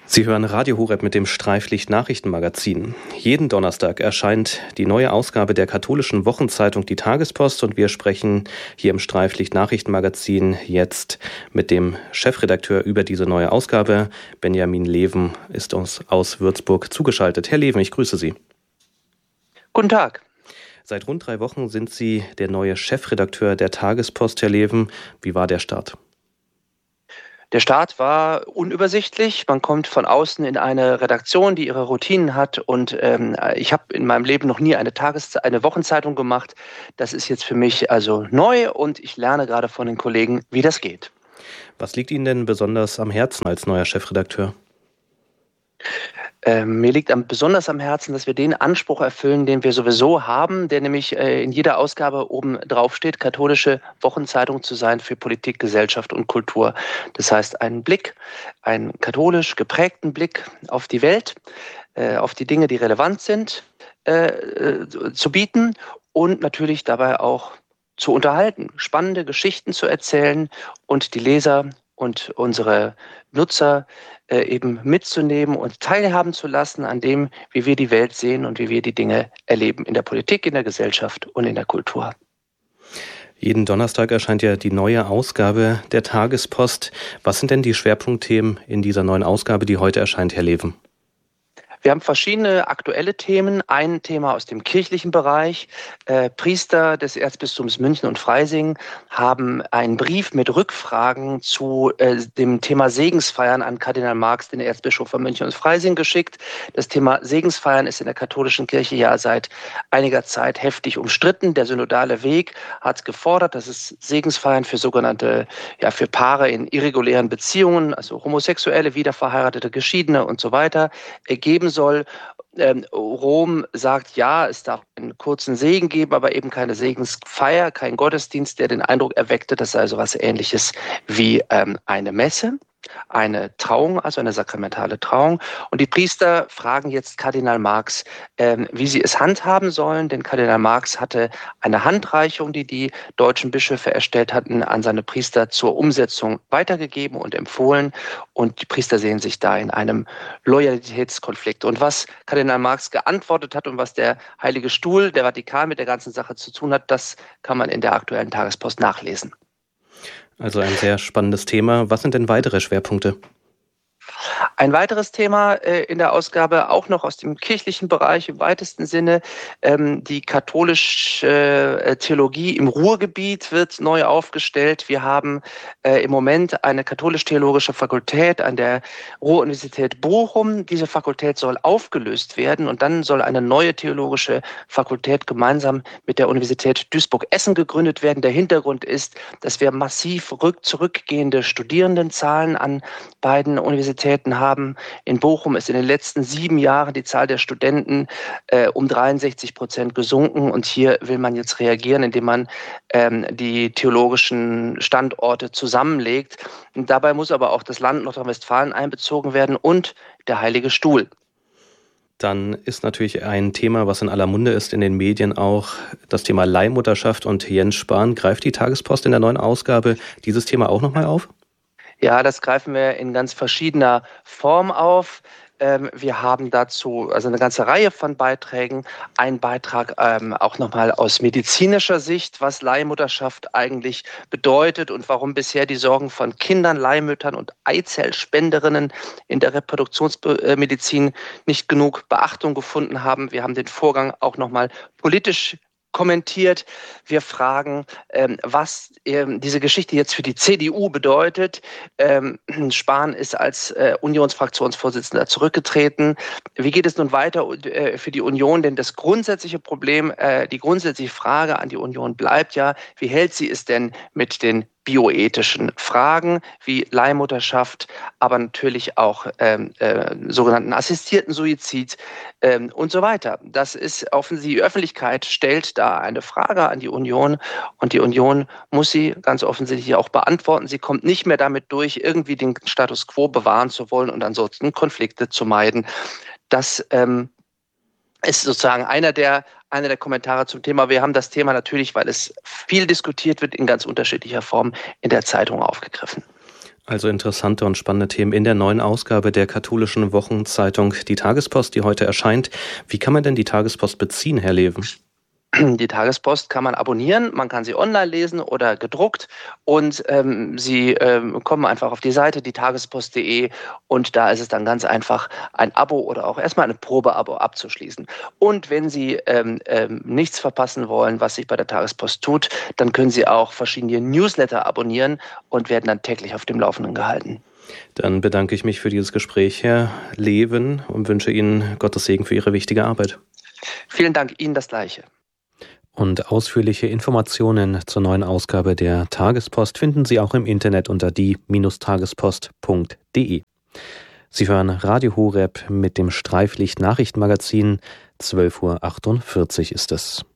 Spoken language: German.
Sie hören Radio Horeb mit dem Streiflicht-Nachrichtenmagazin. Jeden Donnerstag erscheint die neue Ausgabe der katholischen Wochenzeitung Die Tagespost und wir sprechen hier im Streiflicht-Nachrichtenmagazin jetzt mit dem Chefredakteur über diese neue Ausgabe. Benjamin Leven ist uns aus Würzburg zugeschaltet. Herr Leven, ich grüße Sie. Guten Tag. Seit rund 3 Wochen sind Sie der neue Chefredakteur der Tagespost, Herr Leven. Wie war der Start? Der Start war unübersichtlich. Man kommt von außen in eine Redaktion, die ihre Routinen hat. Und ich habe in meinem Leben noch nie eine Wochenzeitung gemacht. Das ist jetzt für mich also neu und ich lerne gerade von den Kollegen, wie das geht. Was liegt Ihnen denn besonders am Herzen als neuer Chefredakteur? Mir liegt besonders am Herzen, dass wir den Anspruch erfüllen, den wir sowieso haben, der nämlich in jeder Ausgabe oben drauf steht, katholische Wochenzeitung zu sein für Politik, Gesellschaft und Kultur. Das heißt, einen katholisch geprägten Blick auf die Welt, auf die Dinge, die relevant sind, zu bieten und natürlich dabei auch zu unterhalten, spannende Geschichten zu erzählen und die Leser und unsere Nutzer eben mitzunehmen und teilhaben zu lassen an dem, wie wir die Welt sehen und wie wir die Dinge erleben in der Politik, in der Gesellschaft und in der Kultur. Jeden Donnerstag erscheint ja die neue Ausgabe der Tagespost. Was sind denn die Schwerpunktthemen in dieser neuen Ausgabe, die heute erscheint, Herr Leven? Wir haben verschiedene aktuelle Themen. Ein Thema aus dem kirchlichen Bereich. Priester des Erzbistums München und Freising haben einen Brief mit Rückfragen zu dem Thema Segensfeiern an Kardinal Marx, den Erzbischof von München und Freising, geschickt. Das Thema Segensfeiern ist in der katholischen Kirche ja seit einiger Zeit heftig umstritten. Der synodale Weg hat gefordert, dass es Segensfeiern für für Paare in irregulären Beziehungen, also Homosexuelle, wiederverheiratete, Geschiedene und so weiter, geben soll. Rom sagt, ja, es darf einen kurzen Segen geben, aber eben keine Segensfeier, kein Gottesdienst, der den Eindruck erweckte, das sei so was Ähnliches wie eine Messe, eine Trauung, also eine sakramentale Trauung. Und die Priester fragen jetzt Kardinal Marx, wie sie es handhaben sollen, denn Kardinal Marx hatte eine Handreichung, die die deutschen Bischöfe erstellt hatten, an seine Priester zur Umsetzung weitergegeben und empfohlen. Und die Priester sehen sich da in einem Loyalitätskonflikt. Und was Kardinal Marx geantwortet hat und was der Heilige Stuhl, der Vatikan mit der ganzen Sache zu tun hat, das kann man in der aktuellen Tagespost nachlesen. Also ein sehr spannendes Thema. Was sind denn weitere Schwerpunkte? Ein weiteres Thema in der Ausgabe, auch noch aus dem kirchlichen Bereich im weitesten Sinne, die katholische Theologie im Ruhrgebiet wird neu aufgestellt. Wir haben im Moment eine katholisch-theologische Fakultät an der Ruhr-Universität Bochum. Diese Fakultät soll aufgelöst werden und dann soll eine neue theologische Fakultät gemeinsam mit der Universität Duisburg-Essen gegründet werden. Der Hintergrund ist, dass wir massiv zurückgehende Studierendenzahlen an beiden Universitäten haben. In Bochum ist in den letzten 7 Jahren die Zahl der Studenten um 63% gesunken und hier will man jetzt reagieren, indem man die theologischen Standorte zusammenlegt. Und dabei muss aber auch das Land Nordrhein-Westfalen einbezogen werden und der Heilige Stuhl. Dann ist natürlich ein Thema, was in aller Munde ist, in den Medien auch das Thema Leihmutterschaft und Jens Spahn. Greift die Tagespost in der neuen Ausgabe dieses Thema auch nochmal auf? Ja, das greifen wir in ganz verschiedener Form auf. Wir haben dazu also eine ganze Reihe von Beiträgen. Ein Beitrag auch nochmal aus medizinischer Sicht, was Leihmutterschaft eigentlich bedeutet und warum bisher die Sorgen von Kindern, Leihmüttern und Eizellspenderinnen in der Reproduktionsmedizin nicht genug Beachtung gefunden haben. Wir haben den Vorgang auch nochmal politisch kommentiert. Wir fragen, was diese Geschichte jetzt für die CDU bedeutet. Spahn ist als Unionsfraktionsvorsitzender zurückgetreten. Wie geht es nun weiter für die Union? Denn das grundsätzliche Problem, die grundsätzliche Frage an die Union bleibt ja, wie hält sie es denn mit den bioethischen Fragen wie Leihmutterschaft, aber natürlich auch sogenannten assistierten Suizid und so weiter. Das ist offensichtlich, die Öffentlichkeit stellt da eine Frage an die Union und die Union muss sie ganz offensichtlich auch beantworten. Sie kommt nicht mehr damit durch, irgendwie den Status quo bewahren zu wollen und ansonsten Konflikte zu meiden. Das ist sozusagen einer der Kommentare zum Thema. Wir haben das Thema natürlich, weil es viel diskutiert wird, in ganz unterschiedlicher Form in der Zeitung aufgegriffen. Also interessante und spannende Themen in der neuen Ausgabe der katholischen Wochenzeitung Die Tagespost, die heute erscheint. Wie kann man denn die Tagespost beziehen, Herr Leven? Die Tagespost kann man abonnieren, man kann sie online lesen oder gedruckt und Sie kommen einfach auf die Seite dietagespost.de und da ist es dann ganz einfach, ein Abo oder auch erstmal ein Probeabo abzuschließen. Und wenn Sie nichts verpassen wollen, was sich bei der Tagespost tut, dann können Sie auch verschiedene Newsletter abonnieren und werden dann täglich auf dem Laufenden gehalten. Dann bedanke ich mich für dieses Gespräch, Herr Leven, und wünsche Ihnen Gottes Segen für Ihre wichtige Arbeit. Vielen Dank, Ihnen das Gleiche. Und ausführliche Informationen zur neuen Ausgabe der Tagespost finden Sie auch im Internet unter die-tagespost.de. Sie hören Radio Horeb mit dem Streiflicht Nachrichtenmagazin. 12:48 Uhr ist es.